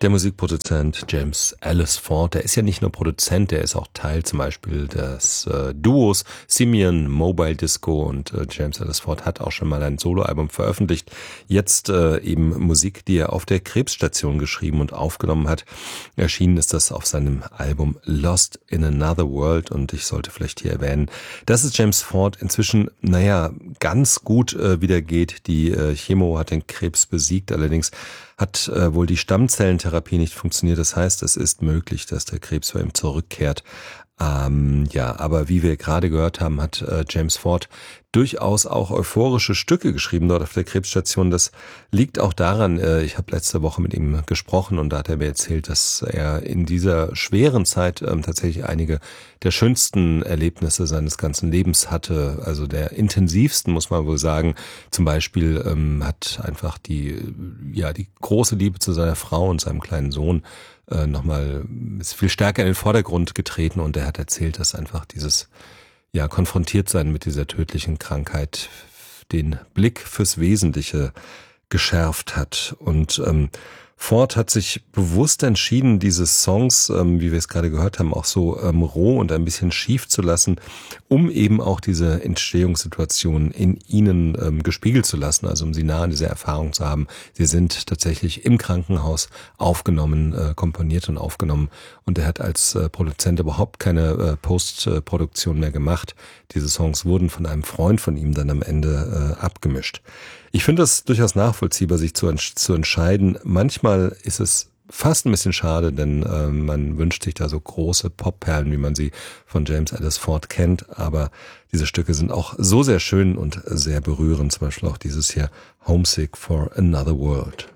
Der Musikproduzent James Ellis Ford, der ist ja nicht nur Produzent, der ist auch Teil zum Beispiel des Duos Simian Mobile Disco und James Ellis Ford hat auch schon mal ein Soloalbum veröffentlicht. Jetzt eben Musik, die er auf der Krebsstation geschrieben und aufgenommen hat. Erschienen ist das auf seinem Album Lost in Another World und ich sollte vielleicht hier erwähnen, dass es James Ford inzwischen, ganz gut wieder geht. Die Chemo hat den Krebs besiegt, allerdings hat wohl die Stammzellentherapie nicht funktioniert. Das heißt, es ist möglich, dass der Krebs bei ihm zurückkehrt. Aber wie wir gerade gehört haben, hat James Ford durchaus auch euphorische Stücke geschrieben dort auf der Krebsstation. Das liegt auch daran, ich habe letzte Woche mit ihm gesprochen und da hat er mir erzählt, dass er in dieser schweren Zeit tatsächlich einige der schönsten Erlebnisse seines ganzen Lebens hatte. Also der intensivsten, muss man wohl sagen. Zum Beispiel hat einfach die große Liebe zu seiner Frau und seinem kleinen Sohn nochmal ist viel stärker in den Vordergrund getreten und er hat erzählt, dass einfach dieses konfrontiert sein mit dieser tödlichen Krankheit den Blick fürs Wesentliche geschärft hat. Und Ford hat sich bewusst entschieden, diese Songs, wie wir es gerade gehört haben, auch so roh und ein bisschen schief zu lassen, um eben auch diese Entstehungssituation in ihnen gespiegelt zu lassen, also um sie nah an dieser Erfahrung zu haben. Sie sind tatsächlich im Krankenhaus aufgenommen, komponiert und aufgenommen und er hat als Produzent überhaupt keine Postproduktion mehr gemacht. Diese Songs wurden von einem Freund von ihm dann am Ende abgemischt. Ich finde es durchaus nachvollziehbar, sich zu entscheiden. Manchmal ist es fast ein bisschen schade, denn man wünscht sich da so große Popperlen, wie man sie von James Ellis Ford kennt. Aber diese Stücke sind auch so sehr schön und sehr berührend. Zum Beispiel auch dieses hier Homesick for Another World.